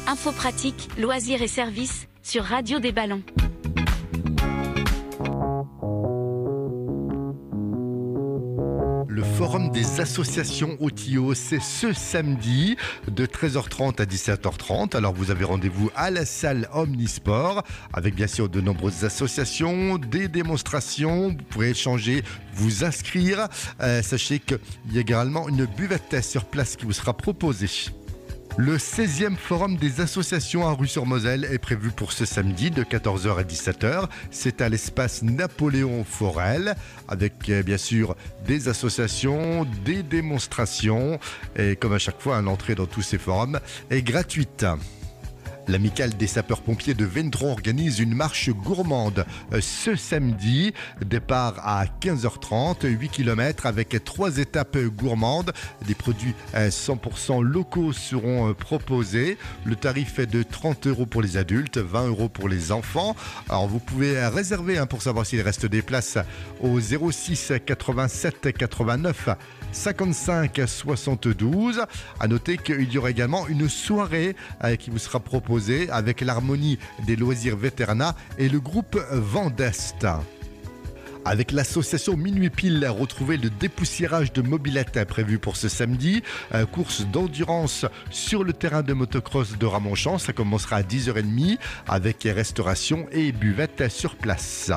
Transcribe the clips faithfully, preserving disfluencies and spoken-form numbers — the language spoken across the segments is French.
Infos pratiques, loisirs et services sur Radio des Ballons. Le forum des associations au Tillot, c'est ce samedi de treize heures trente à dix-sept heures trente. Alors vous avez rendez-vous à la salle Omnisport avec bien sûr de nombreuses associations, des démonstrations. Vous pourrez échanger, vous inscrire. Euh, sachez qu'il y a également une buvette sur place qui vous sera proposée. Le seizième forum des associations à Rue-sur-Moselle est prévu pour ce samedi de quatorze heures à dix-sept heures. C'est à l'espace Napoléon Forel avec bien sûr des associations, des démonstrations et comme à chaque fois, l'entrée dans tous ces forums est gratuite. L'amicale des sapeurs-pompiers de Ventron organise une marche gourmande ce samedi. Départ à quinze heures trente, huit kilomètres avec trois étapes gourmandes. Des produits cent pour cent locaux seront proposés. Le tarif est de trente euros pour les adultes, vingt euros pour les enfants. Alors vous pouvez réserver hein, pour savoir s'il reste des places au zéro six quatre-vingt-sept quatre-vingt-neuf cinquante-cinq soixante-douze. À noter qu'il y aura également une soirée euh, qui vous sera proposée avec l'harmonie des loisirs Vétérana et le groupe Vendeste. Avec l'association Minuit Pile, retrouvez le dépoussiérage de mobylettes prévu pour ce samedi. Euh, course d'endurance sur le terrain de motocross de Ramonchamp. Ça commencera à dix heures trente avec restauration et buvette sur place.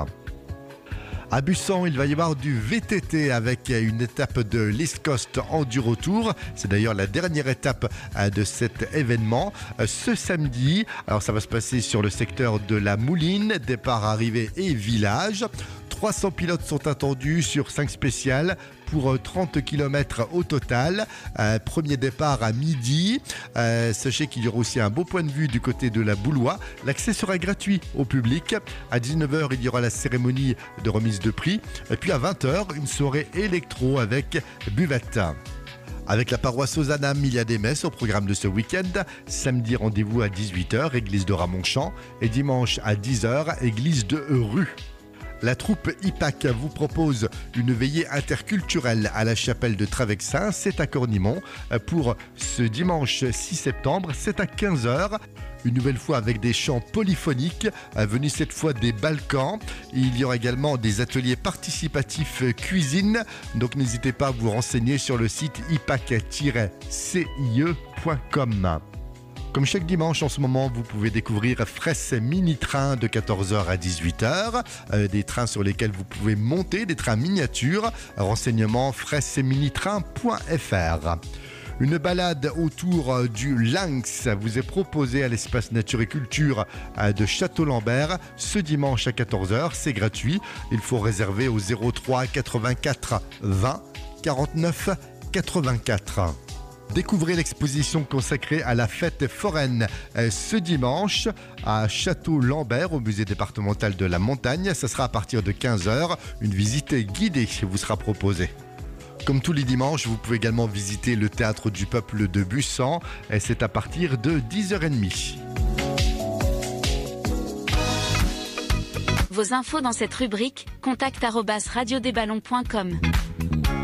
À Bussan, il va y avoir du V T T avec une étape de l'East Coast Enduro Tour. C'est d'ailleurs la dernière étape de cet événement. Ce samedi, alors ça va se passer sur le secteur de la Mouline, départ, arrivée et village. trois cents pilotes sont attendus sur cinq spéciales pour trente kilomètres au total. Euh, premier départ à midi. Euh, sachez qu'il y aura aussi un beau point de vue du côté de la Boulois. L'accès sera gratuit au public. À dix-neuf heures, il y aura la cérémonie de remise de prix. Et puis à vingt heures, une soirée électro avec buvette. Avec la paroisse Ozanam, il y a des messes au programme de ce week-end. Samedi, rendez-vous à dix-huit heures, église de Ramonchamp. Et dimanche à dix heures, église de Rue. La troupe I P A C vous propose une veillée interculturelle à la chapelle de Travexin, c'est à Cornimont, pour ce dimanche six septembre, c'est à quinze heures. Une nouvelle fois avec des chants polyphoniques, venus cette fois des Balkans. Il y aura également des ateliers participatifs cuisine, donc n'hésitez pas à vous renseigner sur le site i p a c tiret c i e point com. Comme chaque dimanche en ce moment, vous pouvez découvrir Fresse Mini Train de quatorze heures à dix-huit heures. Euh, des trains sur lesquels vous pouvez monter, des trains miniatures. Renseignements fresse mini train point f r. Une balade autour du Lynx vous est proposée à l'espace Nature et Culture de Château-Lambert ce dimanche à quatorze heures. C'est gratuit. Il faut réserver au zéro trois quatre-vingt-quatre vingt quarante-neuf quatre-vingt-quatre. Découvrez l'exposition consacrée à la fête foraine ce dimanche à Château-Lambert au musée départemental de la montagne. Ça sera à partir de quinze heures. Une visite guidée vous sera proposée. Comme tous les dimanches, vous pouvez également visiter le théâtre du peuple de Bussan. Et c'est à partir de dix heures trente. Vos infos dans cette rubrique, contact arobase radio des ballons point com.